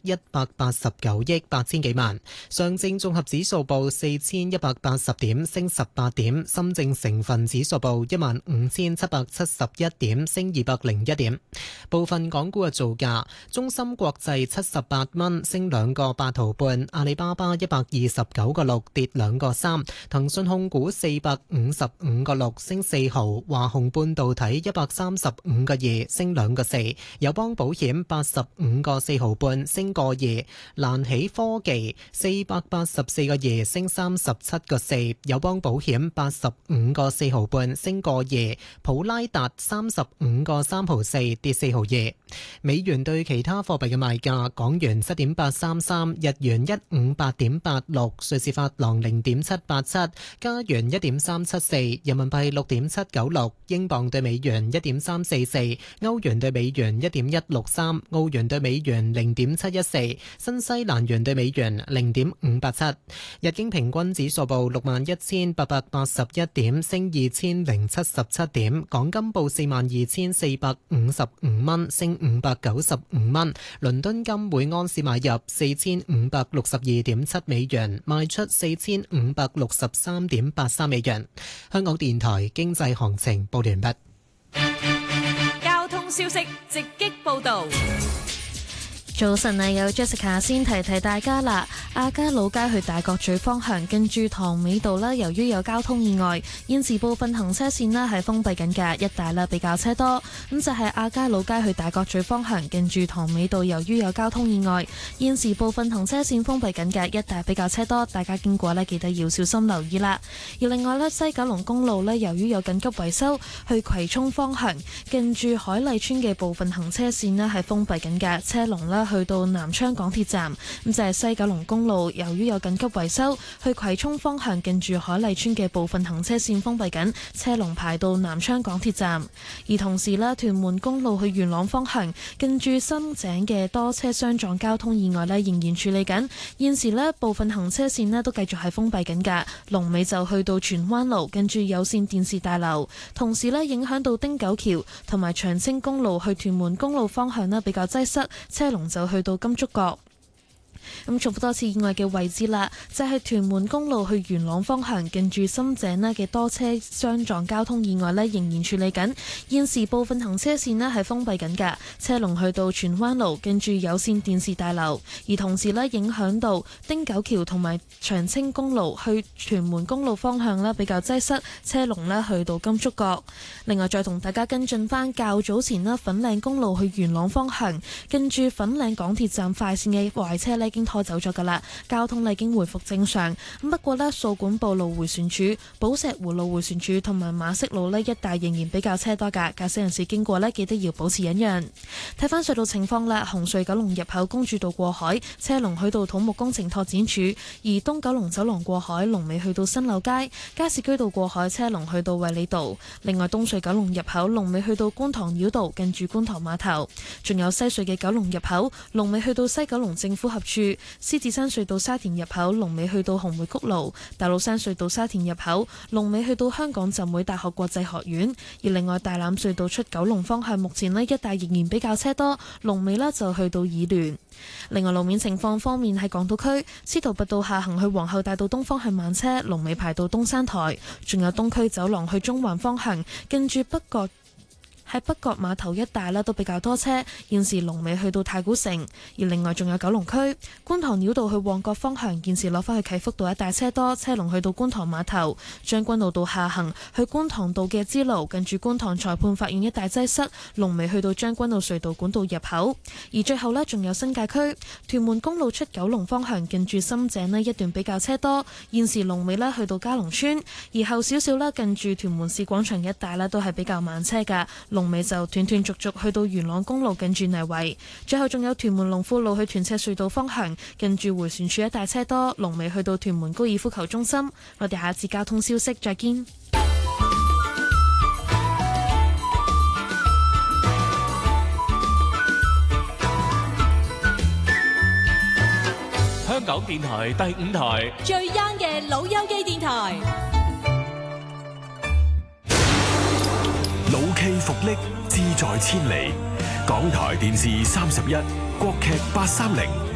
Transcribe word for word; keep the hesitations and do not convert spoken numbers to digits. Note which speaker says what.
Speaker 1: 一百八十九億八千幾萬。上證綜合指數報四千一百八十點，升十八點。深證成分指數報一萬五千七百七十一點，升二百零一點。部分港股嘅造價：中芯國際七十八蚊，升兩個八毫半；阿里巴巴一百二十九個六，跌兩個三；騰訊控股四百五十五個六，升四毫；華虹半導體一百三十五個二，升兩個四；友邦保險八十五個四毫半，升個二；蘭喜科技四百八十四個二，升三十七個四；友邦保險八十五個四毫半，升個二；普拉達三十五個三毫四，跌四毫二。美元對其他貨幣嘅賣價：港元七點八三三，日元一五八點八六，瑞士法郎零點七八七，加元一點三七四，人民幣六點七九六，英鎊對美元一點三四四，歐元對美元一點一六三，澳元對美元零點七一四，新西蘭元對美元零點五八七。日經平均指數報六萬一千八百八十一點，升二千零七十七點。港金報四萬二千四百五十五蚊，升五百九十五蚊。倫敦金每盎司買入四千五百六十二點七美元，賣出四千五百六十三點八三美元。香港電台經濟行情報完畢。
Speaker 2: 交通消息直擊報道。
Speaker 3: 早晨啊，有 Jessica 先提提大家啦。亞皆老街去大角咀方向，近住塘尾道啦，由於有交通意外，現時部分行車線呢係封閉緊嘅，一帶啦比較車多。咁就係亞皆老街去大角咀方向，近住塘尾道，由於有交通意外，現時部分行車線封閉緊嘅，一帶比較車多，大家經過呢記得要小心留意啦。而另外呢，西九龍公路呢，由於有緊急維修，去葵涌方向，近住海麗村嘅部分行車線呢係封閉緊嘅，車龍啦去到南昌港鐵站。咁就係西九龍公路，由於有緊急維修，去葵涌方向近住海麗村嘅部分行車線封閉緊，車龍排到南昌港鐵站。而同時呢，屯門公路去元朗方向，近住深井嘅多車相撞交通意外呢仍然處理緊，現時呢，部分行車線呢都繼續係封閉緊㗎。龍尾就去到荃灣路，近住有線電視大樓。同時呢，影響到汀九橋同埋長青公路去屯門公路方向呢比較擠塞，車龍就去到金竹角。咁重複多次意外嘅位置啦，就係屯門公路去元朗方向，近住深井呢嘅多車相撞交通意外呢仍然處理緊，現時部分行車線呢係封閉緊㗎，車龍去到荃灣路，近住有線電視大樓。而同時呢，影響到汀九橋同埋長青公路去屯門公路方向呢比較擠塞，車龍呢去到金竹角。另外再同大家跟進翻較早前呢，粉嶺公路去元朗方向，近住粉嶺港鐵站快線嘅壞車呢已經拖走咗噶啦，交通呢已經回復正常。咁不過呢，掃管埔路迴旋處、寶石湖路迴旋處同埋馬適路呢一帶仍然比較車多噶，駕駛人士經過呢記得要保持忍讓。睇翻隧道情況啦，紅隧九龍入口公主道過海，車龍去到土木工程拓展處；而東九龍走廊過海，龍尾去到新柳街；加士居道過海，車龍去到衛理道。另外東隧九龍入口龍尾去到觀塘繞道，近住觀塘碼頭。仲有西隧嘅九龍入口龍尾去到西九龍政府合處。獅子山隧道沙田入口龍尾去到紅梅谷路，大老山隧道沙田入口龍尾去到香港浸會大學國際學院。而另外大欖隧道出九龍方向目前呢一帶仍然比較車多，龍尾呢就去到議聯。另外路面情況方面，喺港島區司徒拔道下行去皇后大道東方向慢車，龍尾排到東山台。仲有東區走廊去中環方向，近住北角喺北角碼頭一帶啦，都比較多車。現時龍尾去到太古城。而另外仲有九龍區觀塘繞道去旺角方向，現時落返去啟福道一帶車多，車龍去到觀塘碼頭。將軍澳道下行去觀塘道嘅支路，近住觀塘裁判法院一帶擠塞，龍尾去到將軍澳隧道管道入口。而最後呢，仲有新界區屯門公路出九龍方向，近住深井呢一段比較車多，現時龍尾呢去到嘉龍村。而後少少啦，近住屯門市廣場一帶呢都係比較慢車㗎。龍尾就斷斷續續去到元朗公路近住泥圍，最後仲有屯門龍富路去屯赤隧道方向，近住迴旋處一帶車多，龍尾去到屯門高爾夫球中心。我哋下次交通消息再見。
Speaker 4: 香港電台第五台
Speaker 2: 最 young 嘅老友記電台。
Speaker 5: 老 K 復力，志在千里。港台電視三十一，國劇八三零。